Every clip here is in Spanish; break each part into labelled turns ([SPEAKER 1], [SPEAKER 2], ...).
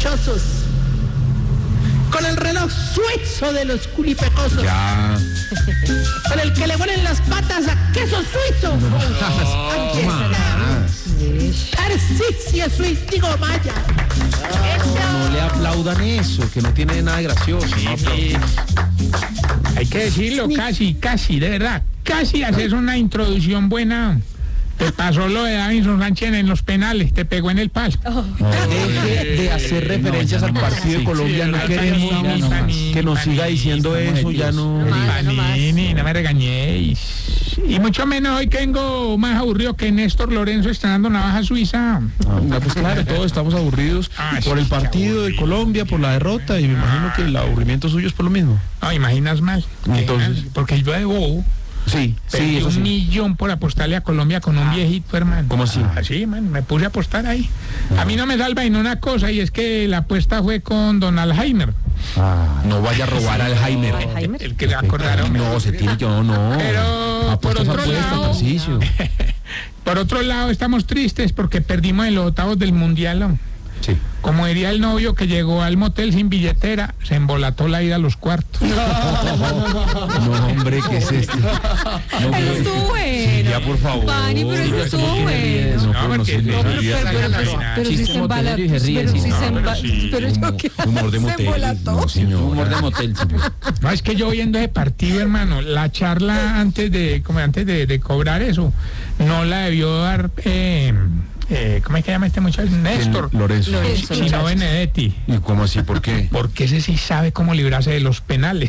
[SPEAKER 1] caprichosos, con el reloj suizo de los culipecosos,
[SPEAKER 2] Ya.
[SPEAKER 1] con el que le ponen las patas a queso suizo. Aquí está. Tarcisio Suizo Maya.
[SPEAKER 2] No le aplaudan eso, que no tiene nada de gracioso. No aplaudan.
[SPEAKER 3] Hay que decirlo, casi, de verdad, casi haces una introducción buena. Te pasó lo de Davinson Sánchez en los penales, te pegó en el palo.
[SPEAKER 2] Deje de hacer referencias al partido de Colombia, no queremos que nos siga diciendo eso, ya no.
[SPEAKER 3] Panini, no me regañéis. Y mucho menos hoy que vengo más aburrido que Néstor Lorenzo estrenando navaja suiza.
[SPEAKER 2] Pues claro, todos estamos aburridos por el partido de Colombia, por la derrota, y me imagino que el aburrimiento suyo es por lo mismo.
[SPEAKER 3] No, imaginas mal.
[SPEAKER 2] Entonces.
[SPEAKER 3] Porque yo de bobo
[SPEAKER 2] Sí,
[SPEAKER 3] perdí
[SPEAKER 2] eso
[SPEAKER 3] un
[SPEAKER 2] sí.
[SPEAKER 3] millón por apostarle a Colombia con un viejito, hermano.
[SPEAKER 2] ¿Cómo así?
[SPEAKER 3] Sí, man, me puse a apostar ahí. A mí no me salva en una cosa, y es que la apuesta fue con Don Alzheimer.
[SPEAKER 2] No vaya a robar al Alzheimer.
[SPEAKER 3] El que le acordaron.
[SPEAKER 2] No, se tiene que, no.
[SPEAKER 3] Pero por
[SPEAKER 2] Apuestas,
[SPEAKER 3] otro
[SPEAKER 2] apuestas,
[SPEAKER 3] lado,
[SPEAKER 2] Tarcisio.
[SPEAKER 3] por otro lado estamos tristes porque perdimos en los octavos del mundial, ¿no?
[SPEAKER 2] Sí.
[SPEAKER 3] Como diría el novio que llegó al motel sin billetera, se embolató la ida a los cuartos.
[SPEAKER 2] No, hombre, ¿qué es esto? No,
[SPEAKER 4] Eso estuvo bueno.
[SPEAKER 2] ya, por favor.
[SPEAKER 4] Pani, pero eso estuvo bueno.
[SPEAKER 2] No,
[SPEAKER 3] No,
[SPEAKER 2] pero no
[SPEAKER 3] porque
[SPEAKER 2] se
[SPEAKER 3] no,
[SPEAKER 2] ríe.
[SPEAKER 4] Pero si se embala, pero yo qué
[SPEAKER 2] Humor de
[SPEAKER 4] se
[SPEAKER 2] motel.
[SPEAKER 4] embolató.
[SPEAKER 2] No, señor. Humor de motel.
[SPEAKER 3] No, es que yo viendo ese partido, hermano, la charla antes de cobrar eso, no la debió dar, ¿cómo es que llama este muchacho? Néstor.
[SPEAKER 2] Lorenzo.
[SPEAKER 3] Sino Benedetti.
[SPEAKER 2] ¿Y cómo así? ¿Por qué?
[SPEAKER 3] Porque ese sí sabe cómo librarse de los penales.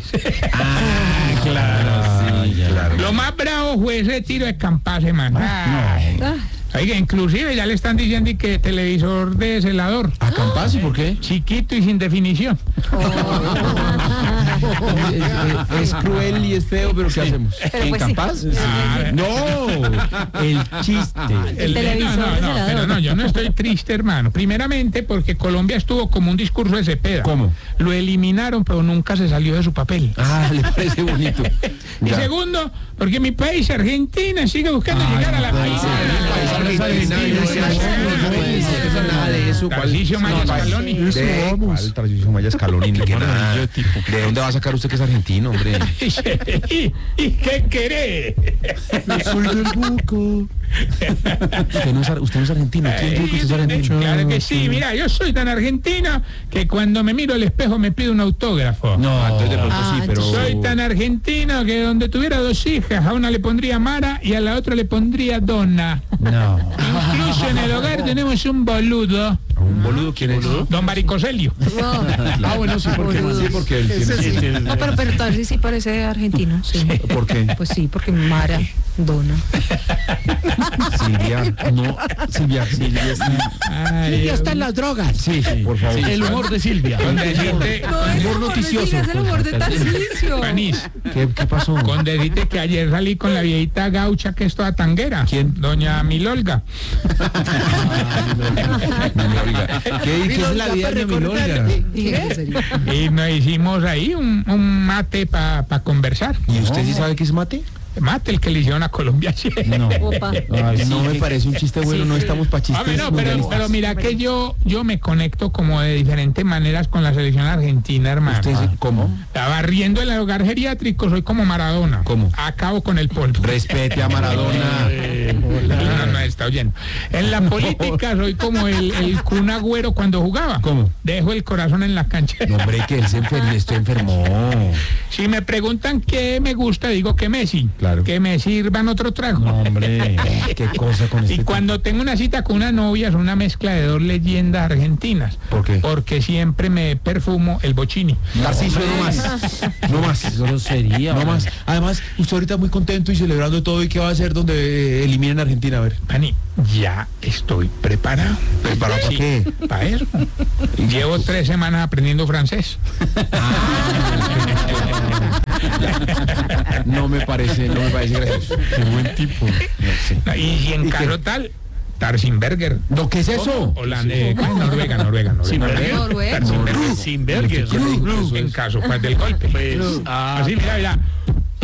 [SPEAKER 2] Claro, sí, claro.
[SPEAKER 3] Lo más bravo fue ese tiro de Campase, man. Oiga, inclusive ya le están diciendo y que televisor de celador.
[SPEAKER 2] ¿A Campasi? ¿Por qué?
[SPEAKER 3] Chiquito y sin definición.
[SPEAKER 2] Es cruel y es feo, pero ¿qué hacemos?
[SPEAKER 4] Pero
[SPEAKER 2] ¿En
[SPEAKER 4] pues sí.
[SPEAKER 2] Campás?
[SPEAKER 3] Ah,
[SPEAKER 2] No, el chiste.
[SPEAKER 4] El televisor de
[SPEAKER 3] no,
[SPEAKER 4] celador.
[SPEAKER 3] pero no, yo no estoy triste, hermano. Primeramente porque Colombia estuvo como un discurso de Cepeda.
[SPEAKER 2] ¿Cómo?
[SPEAKER 3] Lo eliminaron, pero nunca se salió de su papel.
[SPEAKER 2] Ah, le parece bonito.
[SPEAKER 3] Y
[SPEAKER 2] Ya.
[SPEAKER 3] segundo, porque mi país, Argentina, sigue buscando llegar a la
[SPEAKER 2] Nada de eso.
[SPEAKER 3] Tarcisio Maya Scaloni.
[SPEAKER 2] ¿Cuál Tarcisio Maya Scaloni? Ni que nada. ¿De dónde va a sacar usted que es argentino, hombre?
[SPEAKER 3] ¿Y qué querés?
[SPEAKER 2] Soy del Buco. Usted no es argentino. ¿Quién dijo que usted es argentino?
[SPEAKER 3] Claro que sí, mira, yo soy tan argentino que cuando me miro al espejo me pido un autógrafo.
[SPEAKER 2] No, entonces de pronto sí, pero...
[SPEAKER 3] Soy tan argentino que donde tuviera dos hijas, a una le pondría Mara y a la otra le pondría Donna.
[SPEAKER 2] No.
[SPEAKER 3] Incluso en el hogar tenemos un boludo,
[SPEAKER 2] ¿Un boludo quién es?
[SPEAKER 3] don Baricoselio.
[SPEAKER 2] Ah, bueno, sí, porque él tiene...
[SPEAKER 4] No, pero tal sí parece argentino, sí.
[SPEAKER 2] ¿Por qué?
[SPEAKER 4] Pues sí, porque Mara, Dona.
[SPEAKER 2] Silvia, no, Silvia.
[SPEAKER 3] Ay,
[SPEAKER 1] está en las drogas.
[SPEAKER 2] Sí, por favor.
[SPEAKER 5] El humor de Silvia.
[SPEAKER 3] con decirte,
[SPEAKER 2] Humor noticioso.
[SPEAKER 4] Es el humor de Tarcisio.
[SPEAKER 3] Panís,
[SPEAKER 2] ¿Qué pasó?
[SPEAKER 3] con decirte que ayer salí con la viejita gaucha que es toda tanguera.
[SPEAKER 2] ¿Quién?
[SPEAKER 3] Doña Milolga.
[SPEAKER 2] Milolga. ¿Qué es la vida de Milolga?
[SPEAKER 3] Y nos hicimos ahí un mate para conversar.
[SPEAKER 2] ¿Y usted sí sabe qué es mate?
[SPEAKER 3] Mate el que le hicieron a Colombia ayer.
[SPEAKER 2] No.
[SPEAKER 4] Opa.
[SPEAKER 2] Ay, no me parece un chiste bueno, no estamos para chistes.
[SPEAKER 3] Hombre, no, pero
[SPEAKER 2] mundialistas.
[SPEAKER 3] mira que yo me conecto como de diferentes maneras con la selección argentina, hermano.
[SPEAKER 2] ¿Usted cómo?
[SPEAKER 3] Estaba riendo en el hogar geriátrico, soy como Maradona.
[SPEAKER 2] ¿Cómo?
[SPEAKER 3] Acabo con el polvo.
[SPEAKER 2] Respete a Maradona.
[SPEAKER 3] No, está oyendo. En la política soy como el Kun Agüero cuando jugaba.
[SPEAKER 2] ¿Cómo?
[SPEAKER 3] Dejo el corazón en la cancha.
[SPEAKER 2] No, hombre, que él se enfermó.
[SPEAKER 3] Si me preguntan qué me gusta, digo que Messi.
[SPEAKER 2] Claro.
[SPEAKER 3] Que me sirvan otro trago.
[SPEAKER 2] No, hombre, qué cosa con este
[SPEAKER 3] Y cuando tengo una cita con una novia es una mezcla de dos leyendas argentinas.
[SPEAKER 2] ¿Por qué?
[SPEAKER 3] Porque siempre me perfumo el bochini.
[SPEAKER 2] Tarcisio, no más. No más.
[SPEAKER 5] Eso sería.
[SPEAKER 2] No más. Además, usted ahorita muy contento y celebrando todo. ¿Y qué va a hacer donde eliminen a Argentina? A ver.
[SPEAKER 3] Pani, ya estoy preparado.
[SPEAKER 2] ¿Preparado para qué?
[SPEAKER 3] Para eso. Llevo 3 semanas aprendiendo francés.
[SPEAKER 2] No me parece gracioso. Qué buen tipo. No sé.
[SPEAKER 3] Y en caso tal, Tarsinberger.
[SPEAKER 2] ¿No, qué es eso?
[SPEAKER 3] Noruega.
[SPEAKER 4] Noruega.
[SPEAKER 3] Tarsinberger.
[SPEAKER 5] Sin Berger.
[SPEAKER 3] En caso pues del golpe.
[SPEAKER 5] Pues,
[SPEAKER 3] Así, mira,